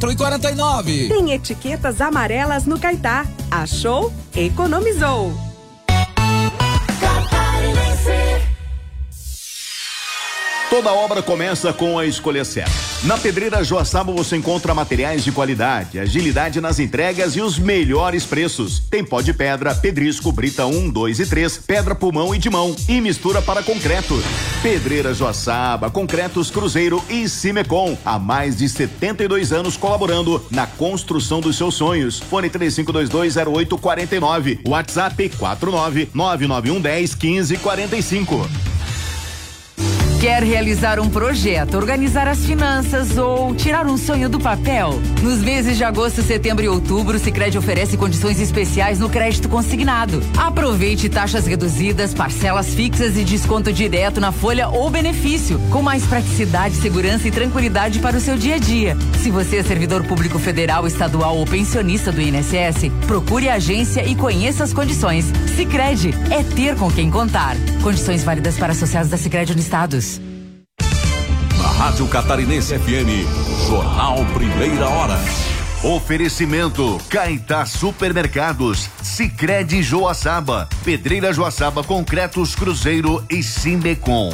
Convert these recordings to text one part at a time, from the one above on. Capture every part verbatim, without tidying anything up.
quatro e quarenta e nove. Tem etiquetas amarelas no Caetá. Achou? Economizou. Toda obra começa com a escolha certa. Na Pedreira Joaçaba você encontra materiais de qualidade, agilidade nas entregas e os melhores preços. Tem pó de pedra, pedrisco, brita um, dois e três, pedra pulmão e de mão e mistura para concreto. Pedreira Joaçaba, Concretos Cruzeiro e Cimecom. Há mais de setenta e dois anos colaborando na construção dos seus sonhos. Fone três cinco dois dois zero oito quatro nove. WhatsApp quatro nove nove nove um um zero um cinco quatro cinco. Quer realizar um projeto, organizar as finanças ou tirar um sonho do papel? Nos meses de agosto, setembro e outubro, o Sicredi oferece condições especiais no crédito consignado. Aproveite taxas reduzidas, parcelas fixas e desconto direto na folha ou benefício, com mais praticidade, segurança e tranquilidade para o seu dia a dia. Se você é servidor público federal, estadual ou pensionista do I N S S, procure a agência e conheça as condições. Sicredi é ter com quem contar. Condições válidas para associados da Sicredi Unistados. Rádio Catarinense F M, Jornal Primeira Hora. Oferecimento Caetá Supermercados, Sicredi Joaçaba, Pedreira Joaçaba, Concretos Cruzeiro e Cimecom.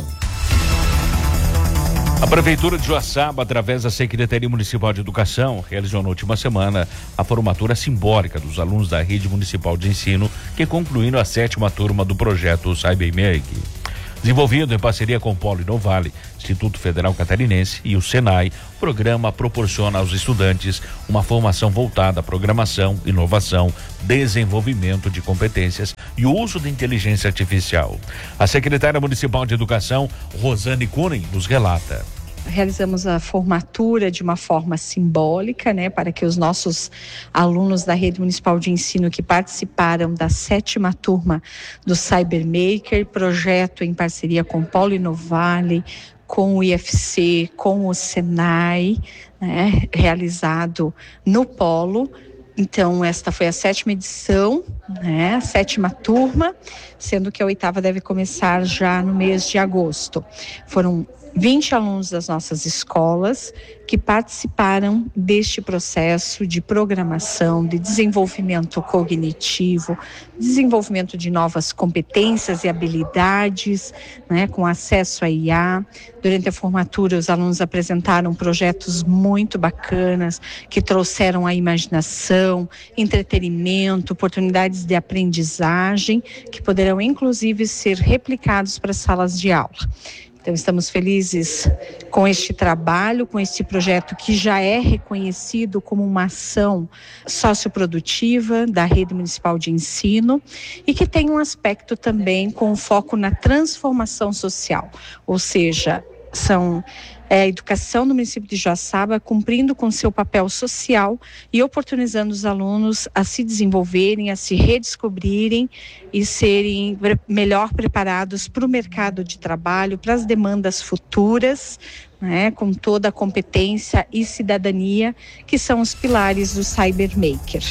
A Prefeitura de Joaçaba, através da Secretaria Municipal de Educação, realizou na última semana a formatura simbólica dos alunos da Rede Municipal de Ensino que concluíram a sétima turma do projeto CyberMake. Desenvolvido em parceria com o Polo Inovale, Instituto Federal Catarinense e o Senai, o programa proporciona aos estudantes uma formação voltada à programação, inovação, desenvolvimento de competências e o uso da inteligência artificial. A secretária municipal de Educação, Rosane Kunen, nos relata. Realizamos a formatura de uma forma simbólica, né, para que os nossos alunos da Rede Municipal de Ensino que participaram da sétima turma do CyberMaker, projeto em parceria com o Polo Inovale, com o I F C, com o Senai, né, realizado no Polo. Então, esta foi a sétima edição, né, a sétima turma, sendo que a oitava deve começar já no mês de agosto. Foram vinte alunos das nossas escolas que participaram deste processo de programação, de desenvolvimento cognitivo, desenvolvimento de novas competências e habilidades, né, com acesso a I A. Durante a formatura, os alunos apresentaram projetos muito bacanas que trouxeram a imaginação, entretenimento, oportunidades de aprendizagem que poderão inclusive ser replicados para as salas de aula. Então, estamos felizes com este trabalho, com este projeto que já é reconhecido como uma ação socioprodutiva da Rede Municipal de Ensino e que tem um aspecto também com foco na transformação social, ou seja, são é, a educação do município de Joaçaba cumprindo com seu papel social e oportunizando os alunos a se desenvolverem, a se redescobrirem e serem melhor preparados para o mercado de trabalho, para as demandas futuras, né, com toda a competência e cidadania que são os pilares do CyberMaker.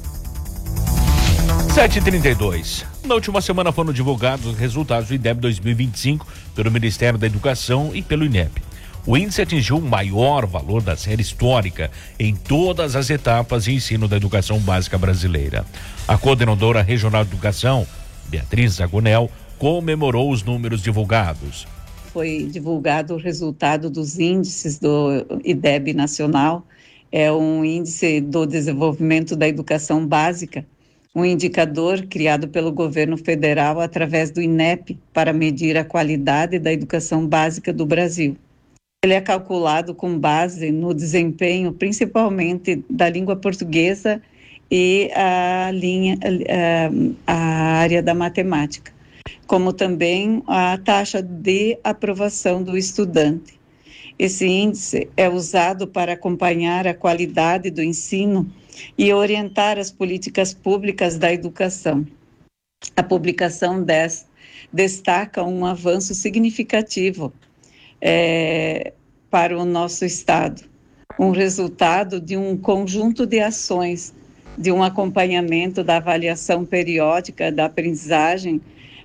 sete e trinta e dois. Na última semana foram divulgados os resultados do I D E B dois mil e vinte e cinco pelo Ministério da Educação e pelo INEP. O índice atingiu o maior valor da série histórica em todas as etapas de ensino da educação básica brasileira. A coordenadora regional de educação, Beatriz Zagonel, comemorou os números divulgados. Foi divulgado o resultado dos índices do I D E B nacional, é um índice do desenvolvimento da educação básica, um indicador criado pelo governo federal através do INEP para medir a qualidade da educação básica do Brasil. Ele é calculado com base no desempenho, principalmente da língua portuguesa e a, linha, a, a área da matemática, como também a taxa de aprovação do estudante. Esse índice é usado para acompanhar a qualidade do ensino e orientar as políticas públicas da educação. A publicação dez destaca um avanço significativo é, para o nosso Estado, um resultado de um conjunto de ações, de um acompanhamento da avaliação periódica da aprendizagem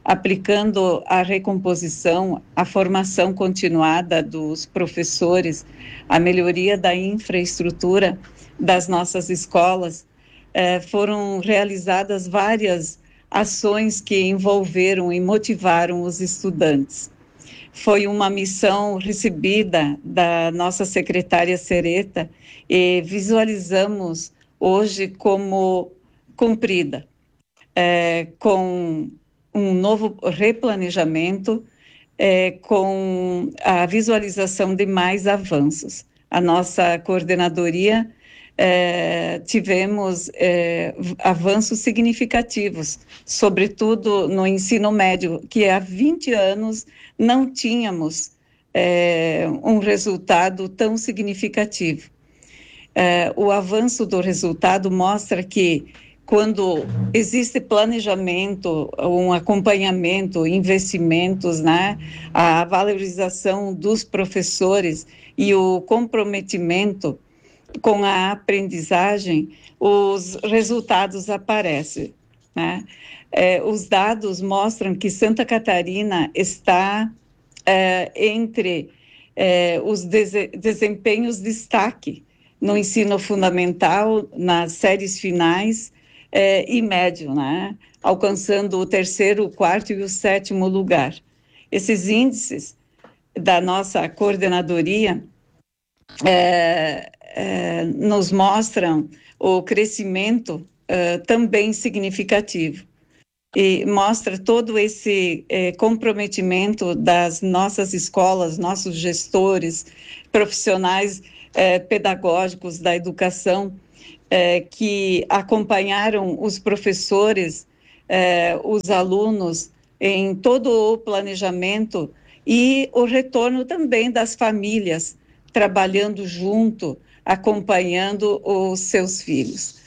aplicando a recomposição, a formação continuada dos professores, a melhoria da infraestrutura das nossas escolas, eh, foram realizadas várias ações que envolveram e motivaram os estudantes. Foi uma missão recebida da nossa secretária Sereta e visualizamos hoje como cumprida, é, com um novo replanejamento, é, com a visualização de mais avanços. A nossa coordenadoria é, tivemos é, avanços significativos, sobretudo no ensino médio, que há vinte anos não tínhamos é, um resultado tão significativo. É, o avanço do resultado mostra que quando existe planejamento, um acompanhamento, investimentos, né, a valorização dos professores e o comprometimento com a aprendizagem, os resultados aparecem, né? É, os dados mostram que Santa Catarina está é, entre é, os dese- desempenhos de destaque no ensino fundamental, nas séries finais é, e médio, né? Alcançando o terceiro, o quarto e o sétimo lugar. Esses índices da nossa coordenadoria é, é, nos mostram o crescimento é, também significativo. E mostra todo esse eh, comprometimento das nossas escolas, nossos gestores, profissionais eh, pedagógicos da educação, eh, que acompanharam os professores, eh, os alunos em todo o planejamento e o retorno também das famílias, trabalhando junto, acompanhando os seus filhos.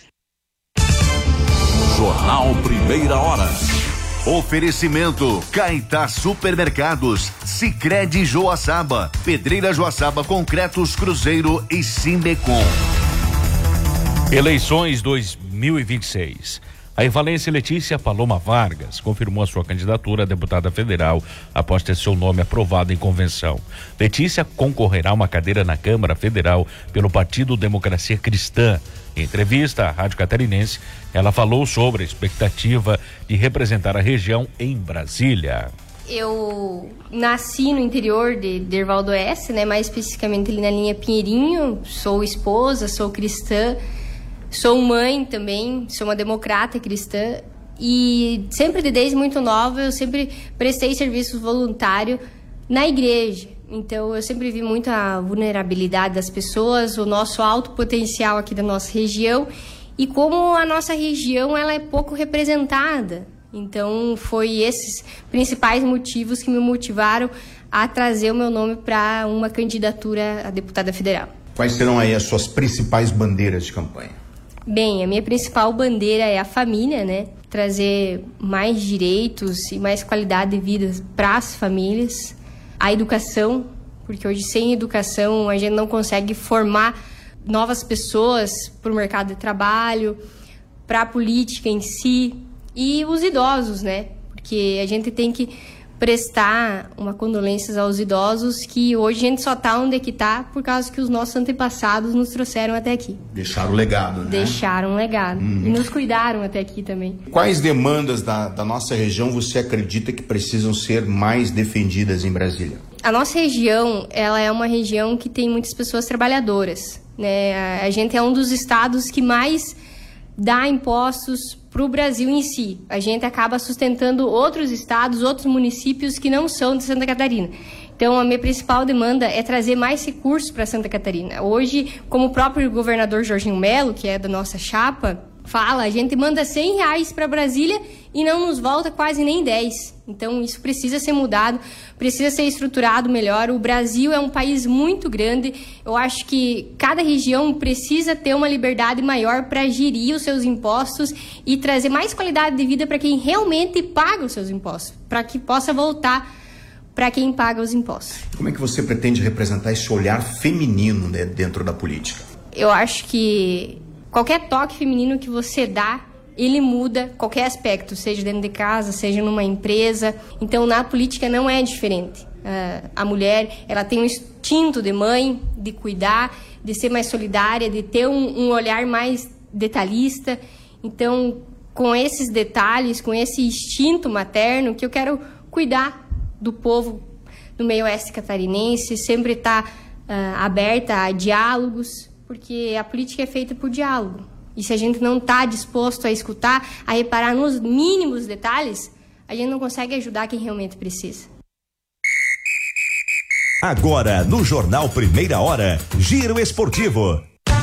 Jornal Primeira Hora. Oferecimento Caetá Supermercados, Sicredi Joaçaba, Pedreira Joaçaba Concretos Cruzeiro e Simbecom. Eleições dois mil e vinte e seis. A evalense Letícia Paloma Vargas confirmou a sua candidatura a deputada federal após ter seu nome aprovado em convenção. Letícia concorrerá a uma cadeira na Câmara Federal pelo Partido Democracia Cristã. Em entrevista à Rádio Catarinense, ela falou sobre a expectativa de representar a região em Brasília. Eu nasci no interior de Derval do Oeste, né, mais especificamente ali na linha Pinheirinho. Sou esposa, sou cristã, sou mãe também, sou uma democrata cristã. E sempre, desde muito nova, eu sempre prestei serviço voluntário na igreja. Então, eu sempre vi muito a vulnerabilidade das pessoas, o nosso alto potencial aqui da nossa região e como a nossa região ela é pouco representada. Então, foi esses principais motivos que me motivaram a trazer o meu nome para uma candidatura a deputada federal. Quais serão aí as suas principais bandeiras de campanha? Bem, a minha principal bandeira é a família, né? Trazer mais direitos e mais qualidade de vida para as famílias. A educação, porque hoje sem educação a gente não consegue formar novas pessoas para o mercado de trabalho, para a política em si, e os idosos, né? Porque a gente tem que prestar uma condolências aos idosos que hoje a gente só está onde é que está por causa que os nossos antepassados nos trouxeram até aqui. Deixaram legado, né? Deixaram um legado. Uhum. E nos cuidaram até aqui também. Quais demandas da, da nossa região você acredita que precisam ser mais defendidas em Brasília? A nossa região, ela é uma região que tem muitas pessoas trabalhadoras, né? A gente é um dos estados que mais dá impostos para o Brasil em si. A gente acaba sustentando outros estados, outros municípios que não são de Santa Catarina. Então, a minha principal demanda é trazer mais recursos para Santa Catarina. Hoje, como o próprio governador Jorginho Melo, que é da nossa chapa, fala, a gente manda cem reais para Brasília e não nos volta quase nem dez. Então, isso precisa ser mudado, precisa ser estruturado melhor. O Brasil é um país muito grande. Eu acho que cada região precisa ter uma liberdade maior para gerir os seus impostos e trazer mais qualidade de vida para quem realmente paga os seus impostos, para que possa voltar para quem paga os impostos. Como é que você pretende representar esse olhar feminino, né, dentro da política? Eu acho que qualquer toque feminino que você dá ele muda qualquer aspecto, seja dentro de casa, seja numa empresa. Então, na política não é diferente. Uh, a mulher, ela tem um instinto de mãe, de cuidar, de ser mais solidária, de ter um, um olhar mais detalhista. Então, com esses detalhes, com esse instinto materno, que eu quero cuidar do povo do meio oeste catarinense, sempre estar tá, uh, aberta a diálogos, porque a política é feita por diálogo. E se a gente não está disposto a escutar, a reparar nos mínimos detalhes, a gente não consegue ajudar quem realmente precisa. Agora, no Jornal Primeira Hora, Giro Esportivo.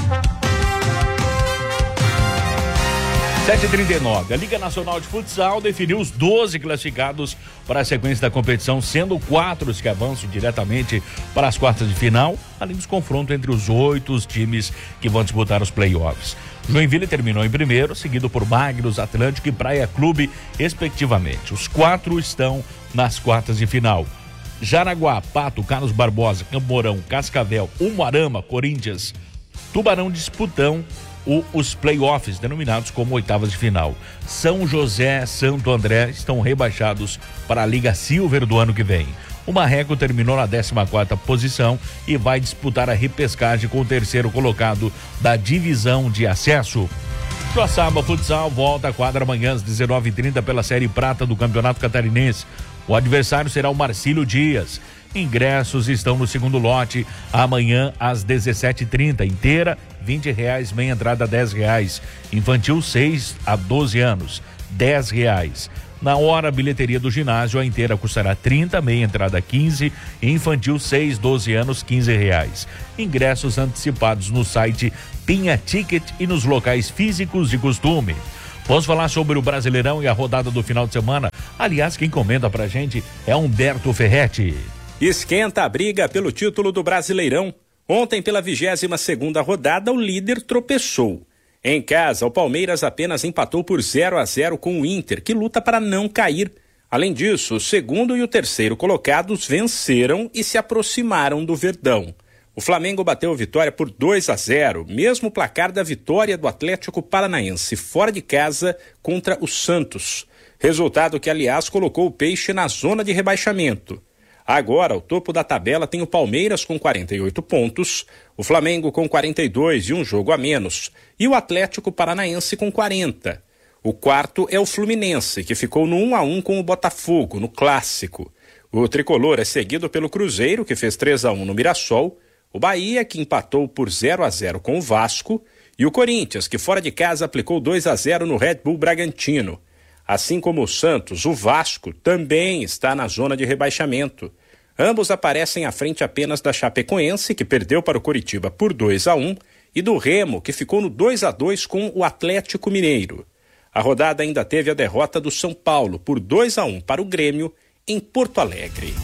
sete e trinta e nove. A Liga Nacional de Futsal definiu os doze classificados para a sequência da competição, sendo quatro os que avançam diretamente para as quartas de final, além dos confrontos entre os oito times que vão disputar os playoffs. Joinville terminou em primeiro, seguido por Magros, Atlântico e Praia Clube, respectivamente. Os quatro estão nas quartas de final. Jaraguá, Pato, Carlos Barbosa, Camporão, Cascavel, Umuarama, Corinthians, Tubarão disputam o, os playoffs, denominados como oitavas de final. São José, Santo André estão rebaixados para a Liga Silver do ano que vem. O Marreco terminou na décima quarta posição e vai disputar a repescagem com o terceiro colocado da divisão de acesso. Joaçaba Futsal volta à quadra amanhã às dezenove e trinta pela Série Prata do Campeonato Catarinense. O adversário será o Marcílio Dias. Ingressos estão no segundo lote amanhã às dezessete e trinta. Inteira, vinte reais, meia entrada, dez reais. Infantil seis a doze anos, dez reais. Na hora, a bilheteria do ginásio, a inteira custará trinta, meia entrada quinze, infantil seis, doze anos, quinze reais. Ingressos antecipados no site Pinha Ticket e nos locais físicos de costume. Vamos falar sobre o Brasileirão e a rodada do final de semana. Aliás, quem comenta pra gente é Humberto Ferretti. Esquenta a briga pelo título do Brasileirão. Ontem, pela vigésima segunda rodada, o líder tropeçou. Em casa, o Palmeiras apenas empatou por zero a zero com o Inter, que luta para não cair. Além disso, o segundo e o terceiro colocados venceram e se aproximaram do Verdão. O Flamengo bateu a vitória por dois a zero, mesmo placar da vitória do Atlético Paranaense fora de casa contra o Santos. Resultado que, aliás, colocou o Peixe na zona de rebaixamento. Agora, o topo da tabela tem o Palmeiras com quarenta e oito pontos, o Flamengo com quarenta e dois e um jogo a menos, e o Atlético Paranaense com quarenta. O quarto é o Fluminense, que ficou no um a um com o Botafogo, no Clássico. O tricolor é seguido pelo Cruzeiro, que fez três a um no Mirassol, o Bahia, que empatou por zero a zero com o Vasco, e o Corinthians, que fora de casa aplicou dois a zero no Red Bull Bragantino. Assim como o Santos, o Vasco também está na zona de rebaixamento. Ambos aparecem à frente apenas da Chapecoense, que perdeu para o Coritiba por dois a um, e do Remo, que ficou no dois a dois com o Atlético Mineiro. A rodada ainda teve a derrota do São Paulo por dois a um para o Grêmio, em Porto Alegre.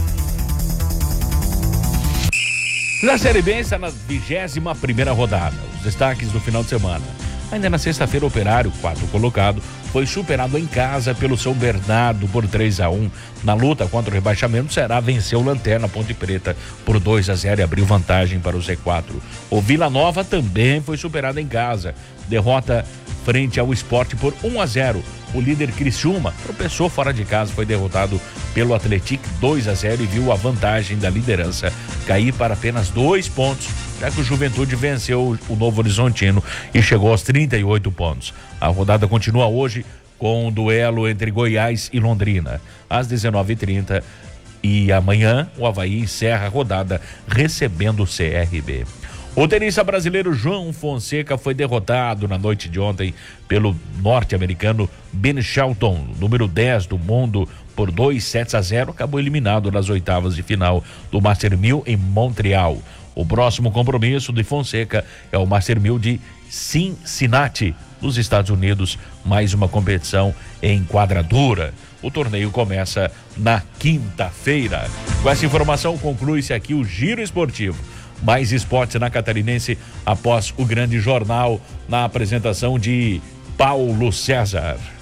Na Série B está na vigésima primeira rodada. Os destaques do final de semana. Ainda na sexta-feira, o Operário, quarto colocado, foi superado em casa pelo São Bernardo por três a um. Na luta contra o rebaixamento, o Ceará venceu o Lanterna Ponte Preta por dois a zero e abriu vantagem para o Z quatro. O Vila Nova também foi superado em casa. Derrota frente ao Sport por um a zero. O líder Criciúma tropeçou fora de casa, foi derrotado pelo Atlético dois a zero e viu a vantagem da liderança cair para apenas dois pontos, já que o Juventude venceu o Novo Horizontino e chegou aos trinta e oito pontos. A rodada continua hoje com um duelo entre Goiás e Londrina, às dezenove e trinta, e amanhã o Avaí encerra a rodada recebendo o C R B. O tenista brasileiro João Fonseca foi derrotado na noite de ontem pelo norte-americano Ben Shelton, número dez do mundo, por dois sets a zero, acabou eliminado nas oitavas de final do Master mil em Montreal. O próximo compromisso de Fonseca é o Master mil de Cincinnati, nos Estados Unidos, mais uma competição em quadradura. O torneio começa na quinta-feira. Com essa informação conclui-se aqui o Giro Esportivo. Mais esportes na Catarinense após o grande jornal, na apresentação de Paulo César.